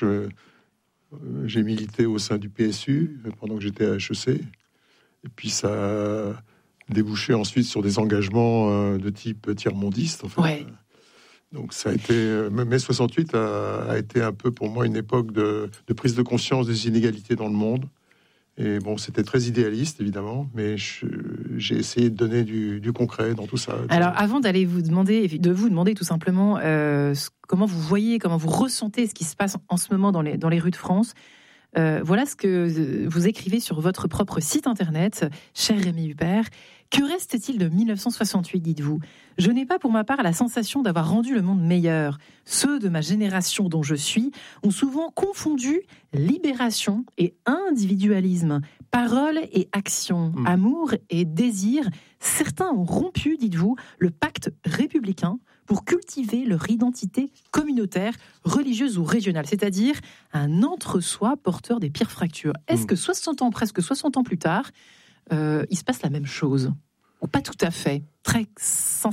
J'ai milité au sein du PSU pendant que j'étais à HEC. Et puis ça a débouché ensuite sur des engagements de type tiers-mondiste. En fait. Ouais. Donc ça a été... Mai 68 a été un peu pour moi une époque de prise de conscience des inégalités dans le monde. Et bon, c'était très idéaliste, évidemment, mais j'ai essayé de donner du concret dans tout ça. Alors, avant de vous demander tout simplement comment vous voyez, comment vous ressentez ce qui se passe en ce moment dans les rues de France, voilà ce que vous écrivez sur votre propre site internet, cher Rémi Huppert. Que reste-t-il de 1968, dites-vous ? Je n'ai pas pour ma part la sensation d'avoir rendu le monde meilleur. Ceux de ma génération dont je suis ont souvent confondu libération et individualisme, parole et action, amour et désir. Certains ont rompu, dites-vous, le pacte républicain pour cultiver leur identité communautaire, religieuse ou régionale, c'est-à-dire un entre-soi porteur des pires fractures. Est-ce que presque 60 ans plus tard, il se passe la même chose ? Ou pas tout à fait, très sincèrement ?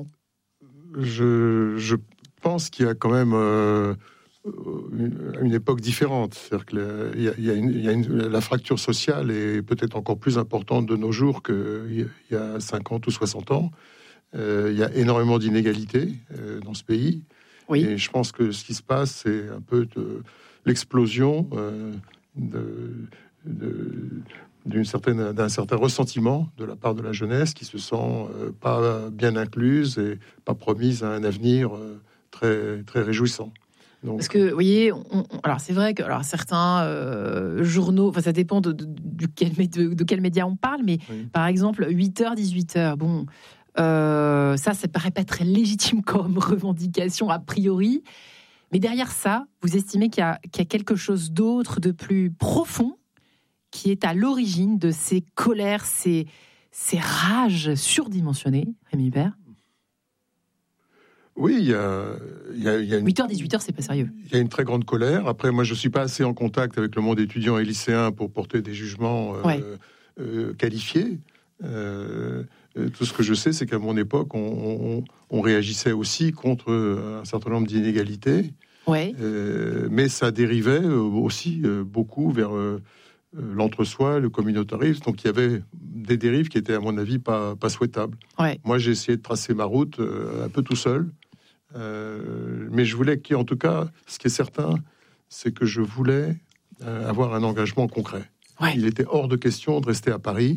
Je pense qu'il y a quand même une époque différente. C'est-à-dire que la fracture sociale est peut-être encore plus importante de nos jours qu'il y a 50 ou 60 ans. Il y a énormément d'inégalités dans ce pays. Oui. Et je pense que ce qui se passe, c'est un peu l'explosion d'un certain ressentiment de la part de la jeunesse qui se sent pas bien incluse et pas promise à un avenir très, très réjouissant. Donc, parce que, vous voyez, alors c'est vrai que certains journaux, ça dépend de quel média on parle, mais oui. Par exemple, 8h, 18h, bon, ça paraît pas très légitime comme revendication a priori, mais derrière ça, vous estimez qu'il y a quelque chose d'autre, de plus profond, qui est à l'origine de ces colères, ces rages surdimensionnées, Rémi Huppert ? Oui, il y a une... 8h, 18h, c'est pas sérieux. Il y a une très grande colère. Après, moi, je suis pas assez en contact avec le monde étudiant et lycéen pour porter des jugements qualifiés. Tout ce que je sais, c'est qu'à mon époque, on réagissait aussi contre un certain nombre d'inégalités. Ouais. Mais ça dérivait aussi beaucoup vers... l'entre-soi, le communautarisme, donc il y avait des dérives qui étaient à mon avis pas souhaitables. Ouais. Moi j'ai essayé de tracer ma route un peu tout seul, mais je voulais en tout cas, ce qui est certain, c'est que je voulais avoir un engagement concret. Ouais. Il était hors de question de rester à Paris,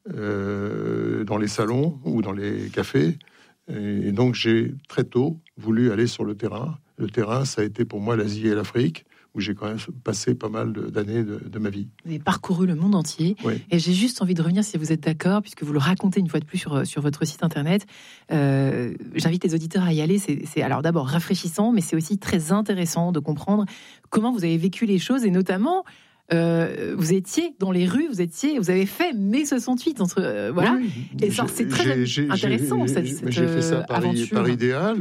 dans les salons ou dans les cafés, et donc j'ai très tôt voulu aller sur le terrain. Le terrain, ça a été pour moi l'Asie et l'Afrique, où j'ai quand même passé pas mal d'années de ma vie. Vous avez parcouru le monde entier. Oui. Et j'ai juste envie de revenir, si vous êtes d'accord, puisque vous le racontez une fois de plus sur votre site internet. J'invite les auditeurs à y aller. C'est alors d'abord rafraîchissant, mais c'est aussi très intéressant de comprendre comment vous avez vécu les choses, et notamment... vous étiez dans les rues, vous avez fait mai 68 voilà. Oui, et ça, c'est très intéressant cette j'ai fait ça par idéal.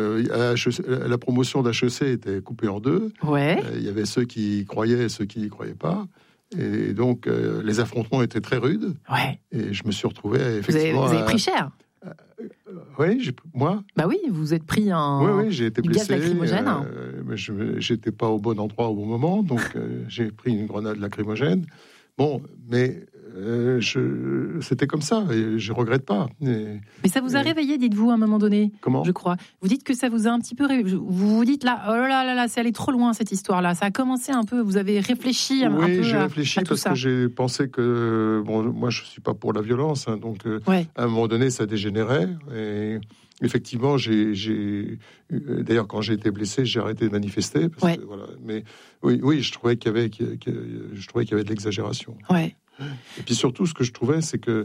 La promotion d'HEC était coupée en deux. Ouais. Il y avait ceux qui y croyaient et ceux qui n'y croyaient pas. Et donc les affrontements étaient très rudes. Ouais. Et je me suis retrouvé effectivement. Vous avez pris cher. Oui, moi. Bah oui, vous vous êtes pris j'ai été blessé. Gaz lacrymogène. Mais j'étais pas au bon endroit au bon moment, donc j'ai pris une grenade lacrymogène. Bon, mais c'était comme ça, et je regrette pas. Mais ça vous a réveillé, dites-vous, à un moment donné. Comment ? Je crois. Vous dites que ça vous a un petit peu réveillé. Vous vous dites là, oh là là, c'est allé trop loin cette histoire-là. Ça a commencé un peu. Vous avez réfléchi un peu. Oui, j'ai réfléchi parce que j'ai pensé que moi je suis pas pour la violence, hein, donc à un moment donné ça dégénérait. Et effectivement, d'ailleurs quand j'ai été blessé, j'ai arrêté de manifester. Parce que, voilà. Mais oui, je trouvais qu'il y avait de l'exagération. Ouais. Et puis surtout, ce que je trouvais, c'est que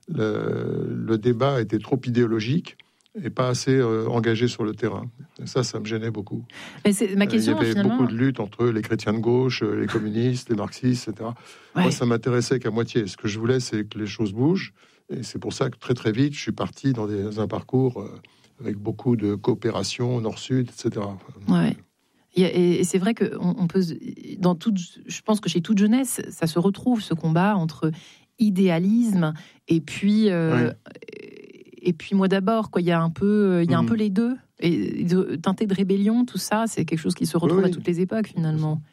le débat était trop idéologique et pas assez engagé sur le terrain. Et ça me gênait beaucoup. Mais c'est ma question, il y avait beaucoup de lutte entre les chrétiens de gauche, les communistes, les marxistes, etc. Ouais. Moi, ça m'intéressait qu'à moitié. Ce que je voulais, c'est que les choses bougent. Et c'est pour ça que très très vite, je suis parti dans un parcours avec beaucoup de coopération nord-sud, etc. Ouais. Et c'est vrai que on peut, je pense que chez toute jeunesse, ça se retrouve, ce combat entre idéalisme et puis moi d'abord, quoi. Il y a un peu les deux. Et teinté de rébellion, tout ça, c'est quelque chose qui se retrouve à toutes les époques, finalement.